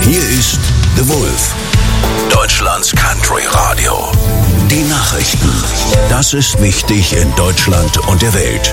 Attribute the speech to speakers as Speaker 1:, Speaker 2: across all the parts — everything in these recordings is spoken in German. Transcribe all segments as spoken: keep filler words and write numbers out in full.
Speaker 1: Hier ist The Wolf, Deutschlands Country Radio. Die Nachrichten. Das ist wichtig in Deutschland und der Welt.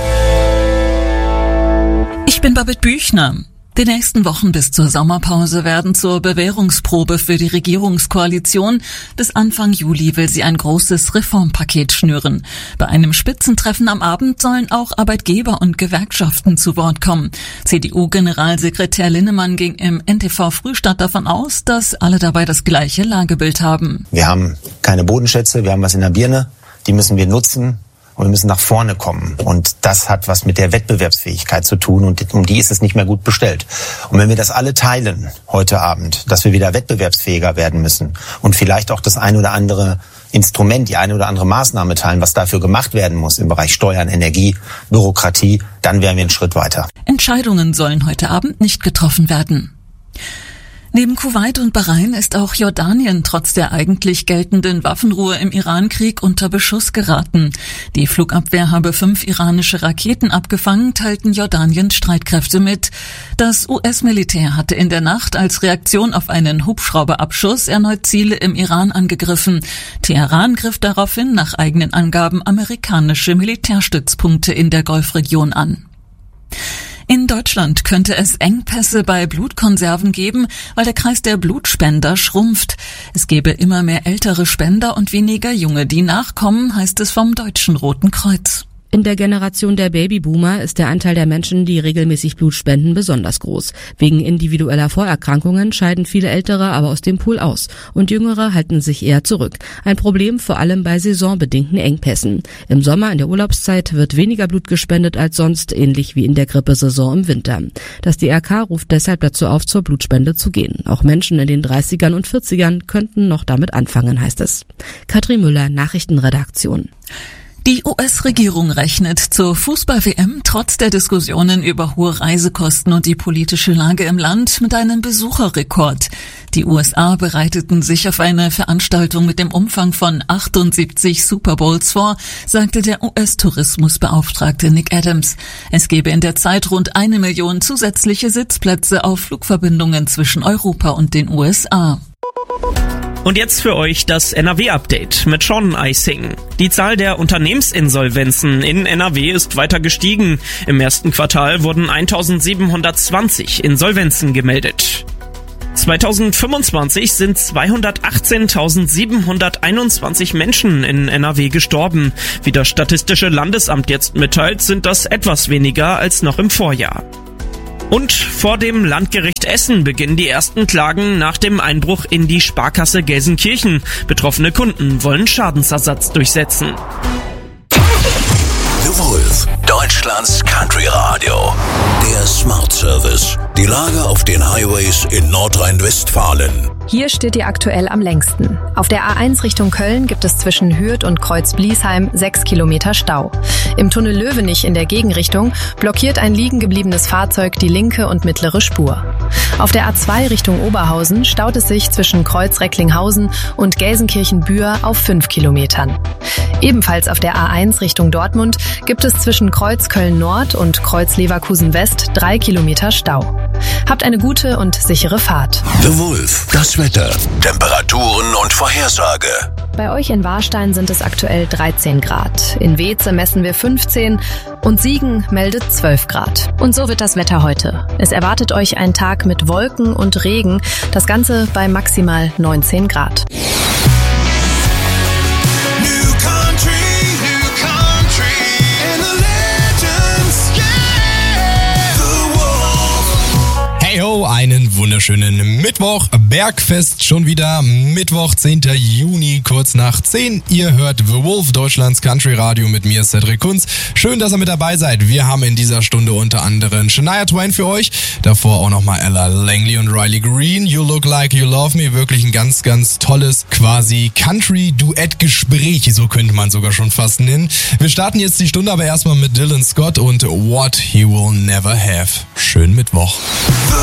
Speaker 2: Ich bin Babette Büchner. Die nächsten Wochen bis zur Sommerpause werden zur Bewährungsprobe für die Regierungskoalition. Bis Anfang Juli will sie ein großes Reformpaket schnüren. Bei einem Spitzentreffen am Abend sollen auch Arbeitgeber und Gewerkschaften zu Wort kommen. C D U-Generalsekretär Linnemann ging im N T V Frühstart davon aus, dass alle dabei das gleiche Lagebild haben.
Speaker 3: Wir haben keine Bodenschätze, wir haben was in der Birne, die müssen wir nutzen. Und wir müssen nach vorne kommen. Und das hat was mit der Wettbewerbsfähigkeit zu tun. Und um die ist es nicht mehr gut bestellt. Und wenn wir das alle teilen heute Abend, dass wir wieder wettbewerbsfähiger werden müssen und vielleicht auch das ein oder andere Instrument, die eine oder andere Maßnahme teilen, was dafür gemacht werden muss im Bereich Steuern, Energie, Bürokratie, dann wären wir einen Schritt weiter.
Speaker 2: Entscheidungen sollen heute Abend nicht getroffen werden. Neben Kuwait und Bahrain ist auch Jordanien trotz der eigentlich geltenden Waffenruhe im Irankrieg unter Beschuss geraten. Die Flugabwehr habe fünf iranische Raketen abgefangen, teilten Jordaniens Streitkräfte mit. Das U S-Militär hatte in der Nacht als Reaktion auf einen Hubschrauberabschuss erneut Ziele im Iran angegriffen. Teheran griff daraufhin nach eigenen Angaben amerikanische Militärstützpunkte in der Golfregion an. In Deutschland könnte es Engpässe bei Blutkonserven geben, weil der Kreis der Blutspender schrumpft. Es gäbe immer mehr ältere Spender und weniger junge, die nachkommen, heißt es vom Deutschen Roten Kreuz.
Speaker 4: In der Generation der Babyboomer ist der Anteil der Menschen, die regelmäßig Blut spenden, besonders groß. Wegen individueller Vorerkrankungen scheiden viele Ältere aber aus dem Pool aus und Jüngere halten sich eher zurück. Ein Problem vor allem bei saisonbedingten Engpässen. Im Sommer in der Urlaubszeit wird weniger Blut gespendet als sonst, ähnlich wie in der Grippesaison im Winter. Das D R K ruft deshalb dazu auf, zur Blutspende zu gehen. Auch Menschen in den dreißigern und vierzigern könnten noch damit anfangen, heißt es. Katrin Müller, Nachrichtenredaktion.
Speaker 2: Die U S-Regierung rechnet zur Fußball-W M trotz der Diskussionen über hohe Reisekosten und die politische Lage im Land mit einem Besucherrekord. Die U S A bereiteten sich auf eine Veranstaltung mit dem Umfang von achtundsiebzig Super Bowls vor, sagte der U S-Tourismusbeauftragte Nick Adams. Es gebe in der Zeit rund eine Million zusätzliche Sitzplätze auf Flugverbindungen zwischen Europa und den U S A.
Speaker 5: Und jetzt für euch das N R W-Update mit Sean Eising. Die Zahl der Unternehmensinsolvenzen in N R W ist weiter gestiegen. Im ersten Quartal wurden eintausendsiebenhundertzwanzig Insolvenzen gemeldet. zweitausendfünfundzwanzig sind zweihundertachtzehntausendsiebenhunderteinundzwanzig Menschen in N R W gestorben. Wie das Statistische Landesamt jetzt mitteilt, sind das etwas weniger als noch im Vorjahr. Und vor dem Landgericht Essen beginnen die ersten Klagen nach dem Einbruch in die Sparkasse Gelsenkirchen. Betroffene Kunden wollen Schadensersatz durchsetzen.
Speaker 1: The Wolf, Deutschlands Country Radio. Der Smart Service. Die Lage auf den Highways in Nordrhein-Westfalen.
Speaker 6: Hier steht ihr aktuell am längsten. Auf der A eins Richtung Köln gibt es zwischen Hürth und Kreuz-Bliesheim sechs Kilometer Stau. Im Tunnel Löwenich in der Gegenrichtung blockiert ein liegen gebliebenes Fahrzeug die linke und mittlere Spur. Auf der A zwei Richtung Oberhausen staut es sich zwischen Kreuz-Recklinghausen und Gelsenkirchen-Bühr auf fünf Kilometern. Ebenfalls auf der A eins Richtung Dortmund gibt es zwischen Kreuz Köln-Nord und Kreuz Leverkusen-West drei Kilometer Stau. Habt eine gute und sichere Fahrt.
Speaker 1: The Wolf, das Wetter, Temperaturen und Vorhersage.
Speaker 6: Bei euch in Warstein sind es aktuell dreizehn Grad. In Weze messen wir fünfzehn und Siegen meldet zwölf Grad. Und so wird das Wetter heute. Es erwartet euch ein Tag mit Wolken und Regen. Das Ganze bei maximal neunzehn Grad.
Speaker 7: Einen wunderschönen Mittwoch. Bergfest schon wieder. Mittwoch, zehnten Juni, kurz nach zehn. Ihr hört The Wolf, Deutschlands Country Radio mit mir, Cedric Kunz. Schön, dass ihr mit dabei seid. Wir haben in dieser Stunde unter anderem Shania Twain für euch. Davor auch nochmal Ella Langley und Riley Green. You Look Like You Love Me. Wirklich ein ganz, ganz tolles quasi Country-Duett-Gespräch. So könnte man sogar schon fast nennen. Wir starten jetzt die Stunde aber erstmal mit Dylan Scott und What He Will Never Have. Schönen Mittwoch.